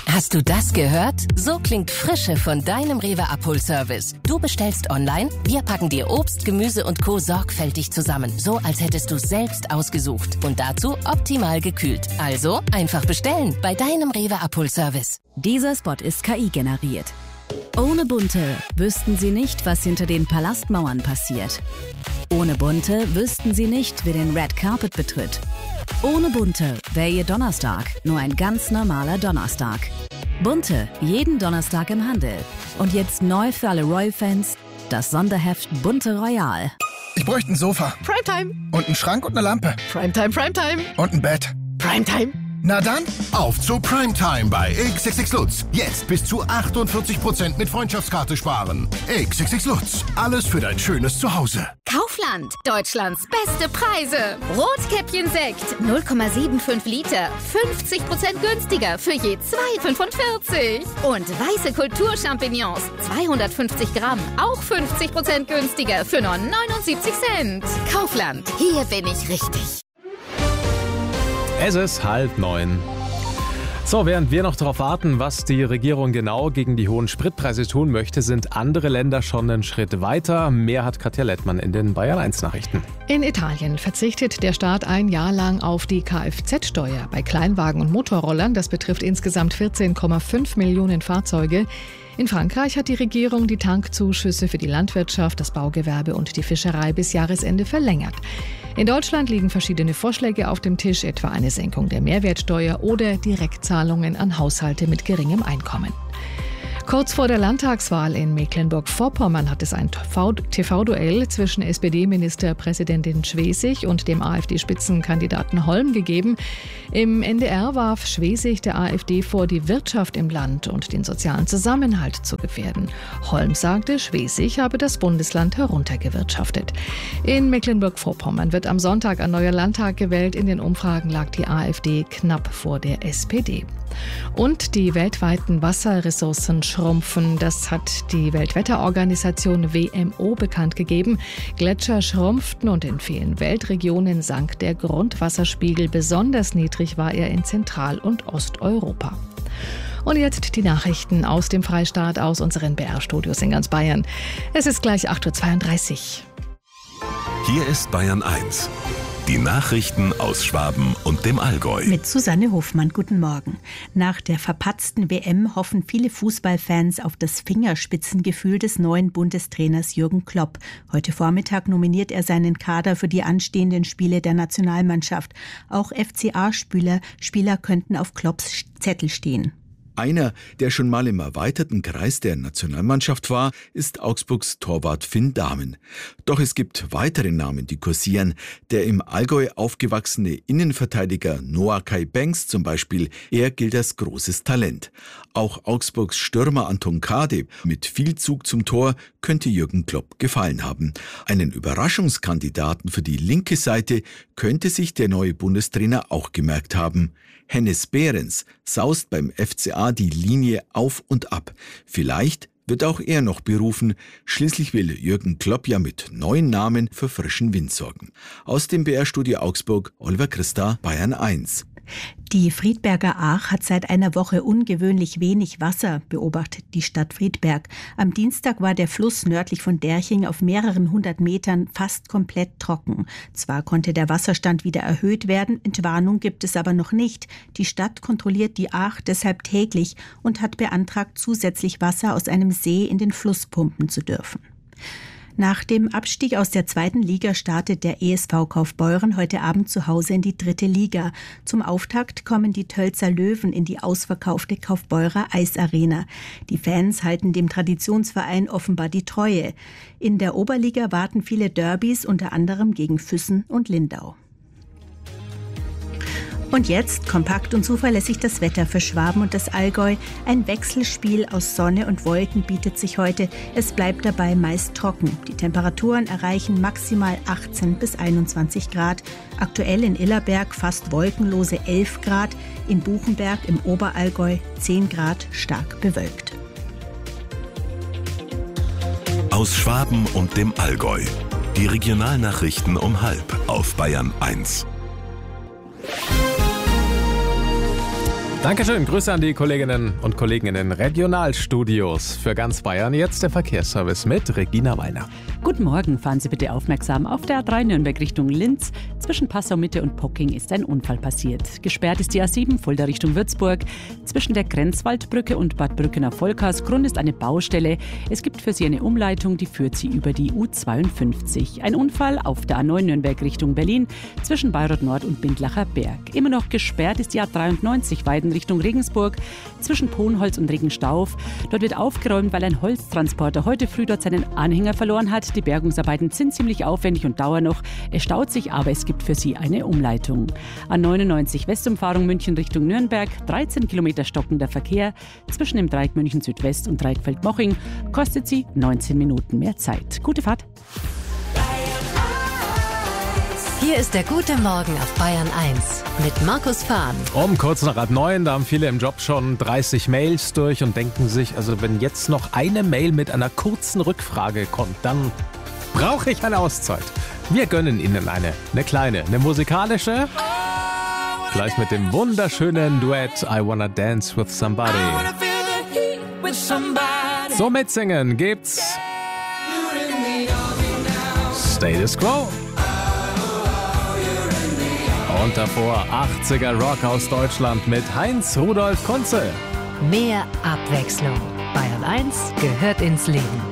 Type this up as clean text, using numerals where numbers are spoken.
Hast du das gehört? So klingt Frische von deinem Rewe-Abholservice. Du bestellst online, wir packen dir Obst, Gemüse und Co. sorgfältig zusammen. So, als hättest du es selbst ausgesucht. Und dazu optimal gekühlt. Also einfach bestellen bei deinem Rewe-Abholservice. Dieser Spot ist KI generiert. Ohne Bunte wüssten Sie nicht, was hinter den Palastmauern passiert. Ohne Bunte wüssten Sie nicht, wer den Red Carpet betritt. Ohne Bunte wäre Ihr Donnerstag nur ein ganz normaler Donnerstag. Bunte, jeden Donnerstag im Handel. Und jetzt neu für alle Royal-Fans, das Sonderheft Bunte Royal. Ich bräuchte ein Sofa. Primetime. Und einen Schrank und eine Lampe. Primetime, Primetime. Und ein Bett. Primetime. Na dann, auf zu Primetime bei XXX Lutz. Jetzt bis zu 48% mit Freundschaftskarte sparen. XXX Lutz. Alles für dein schönes Zuhause. Kaufland. Deutschlands beste Preise. Rotkäppchen-Sekt. 0,75 Liter. 50% günstiger für je 2,45. Und weiße Kulturchampignons. 250 Gramm. Auch 50% günstiger für nur 79 Cent. Kaufland. Hier bin ich richtig. Es ist 8:30. So, während wir noch darauf warten, was die Regierung genau gegen die hohen Spritpreise tun möchte, sind andere Länder schon einen Schritt weiter. Mehr hat Katja Lettmann in den Bayern 1 Nachrichten. In Italien verzichtet der Staat ein Jahr lang auf die Kfz-Steuer bei Kleinwagen und Motorrollern. Das betrifft insgesamt 14,5 Millionen Fahrzeuge. In Frankreich hat die Regierung die Tankzuschüsse für die Landwirtschaft, das Baugewerbe und die Fischerei bis Jahresende verlängert. In Deutschland liegen verschiedene Vorschläge auf dem Tisch, etwa eine Senkung der Mehrwertsteuer oder Direktzahlungen an Haushalte mit geringem Einkommen. Kurz vor der Landtagswahl in Mecklenburg-Vorpommern hat es ein TV-Duell zwischen SPD-Ministerpräsidentin Schwesig und dem AfD-Spitzenkandidaten Holm gegeben. Im NDR warf Schwesig der AfD vor, die Wirtschaft im Land und den sozialen Zusammenhalt zu gefährden. Holm sagte, Schwesig habe das Bundesland heruntergewirtschaftet. In Mecklenburg-Vorpommern wird am Sonntag ein neuer Landtag gewählt. In den Umfragen lag die AfD knapp vor der SPD. Und die weltweiten Wasserressourcen schrumpfen. Das hat die Weltwetterorganisation WMO bekannt gegeben. Gletscher schrumpften und in vielen Weltregionen sank der Grundwasserspiegel. Besonders niedrig war er in Zentral- und Osteuropa. Und jetzt die Nachrichten aus dem Freistaat, aus unseren BR-Studios in ganz Bayern. Es ist gleich 8:32 Uhr. Hier ist Bayern 1. Die Nachrichten aus Schwaben und dem Allgäu. Mit Susanne Hofmann, guten Morgen. Nach der verpatzten WM hoffen viele Fußballfans auf das Fingerspitzengefühl des neuen Bundestrainers Jürgen Klopp. Heute Vormittag nominiert er seinen Kader für die anstehenden Spiele der Nationalmannschaft. Auch FCA-Spieler könnten auf Klopps Zettel stehen. Einer, der schon mal im erweiterten Kreis der Nationalmannschaft war, ist Augsburgs Torwart Finn Dahmen. Doch es gibt weitere Namen, die kursieren. Der im Allgäu aufgewachsene Innenverteidiger Noah Kai Banks zum Beispiel, er gilt als großes Talent. Auch Augsburgs Stürmer Anton Kade mit viel Zug zum Tor könnte Jürgen Klopp gefallen haben. Einen Überraschungskandidaten für die linke Seite könnte sich der neue Bundestrainer auch gemerkt haben. Hennes Behrens saust beim FCA die Linie auf und ab. Vielleicht wird auch er noch berufen. Schließlich will Jürgen Klopp ja mit neuen Namen für frischen Wind sorgen. Aus dem BR-Studio Augsburg, Oliver Christa, Bayern 1. Die Friedberger Aach hat seit einer Woche ungewöhnlich wenig Wasser, beobachtet die Stadt Friedberg. Am Dienstag war der Fluss nördlich von Derching auf mehreren 100 Metern fast komplett trocken. Zwar konnte der Wasserstand wieder erhöht werden, Entwarnung gibt es aber noch nicht. Die Stadt kontrolliert die Aach deshalb täglich und hat beantragt, zusätzlich Wasser aus einem See in den Fluss pumpen zu dürfen. Nach dem Abstieg aus der 2. Liga startet der ESV Kaufbeuren heute Abend zu Hause in die 3. Liga. Zum Auftakt kommen die Tölzer Löwen in die ausverkaufte Kaufbeurer Eisarena. Die Fans halten dem Traditionsverein offenbar die Treue. In der Oberliga warten viele Derbys, unter anderem gegen Füssen und Lindau. Und jetzt kompakt und zuverlässig das Wetter für Schwaben und das Allgäu. Ein Wechselspiel aus Sonne und Wolken bietet sich heute. Es bleibt dabei meist trocken. Die Temperaturen erreichen maximal 18 bis 21 Grad. Aktuell in Illerberg fast wolkenlose 11 Grad. In Buchenberg im Oberallgäu 10 Grad stark bewölkt. Aus Schwaben und dem Allgäu. Die Regionalnachrichten um 12:30 auf Bayern 1. Dankeschön. Grüße an die Kolleginnen und Kollegen in den Regionalstudios für ganz Bayern. Jetzt der Verkehrsservice mit Regina Weiner. Guten Morgen, fahren Sie bitte aufmerksam. Auf der A3 Nürnberg Richtung Linz. Zwischen Passau Mitte und Pocking ist ein Unfall passiert. Gesperrt ist die A7 Fulda Richtung Würzburg. Zwischen der Grenzwaldbrücke und Bad Brückener-Volkers. Grund ist eine Baustelle. Es gibt für Sie eine Umleitung, die führt Sie über die U52. Ein Unfall auf der A9 Nürnberg Richtung Berlin. Zwischen Bayreuth Nord und Bindlacher Berg. Immer noch gesperrt ist die A93 Weiden Richtung Regensburg. Zwischen Ponholz und Regenstauf. Dort wird aufgeräumt, weil ein Holztransporter heute früh dort seinen Anhänger verloren hat. Die Bergungsarbeiten sind ziemlich aufwendig und dauern noch. Es staut sich, aber es gibt für Sie eine Umleitung. A99 Westumfahrung München Richtung Nürnberg. 13 Kilometer stockender Verkehr. Zwischen dem Dreieck München Südwest und Dreieck Feldmoching kostet Sie 19 Minuten mehr Zeit. Gute Fahrt. Hier ist der gute Morgen auf Bayern 1 mit Markus Fahn. Um kurz nach 8:09, da haben viele im Job schon 30 Mails durch und denken sich, also wenn jetzt noch eine Mail mit einer kurzen Rückfrage kommt, dann brauche ich eine Auszeit. Wir gönnen Ihnen eine kleine, eine musikalische. Gleich mit dem wunderschönen Duett I Wanna Dance With Somebody. So mitsingen gibt's Status Quo. Und davor 80er Rock aus Deutschland mit Heinz Rudolf Kunze. Mehr Abwechslung. Bayern 1 gehört ins Leben.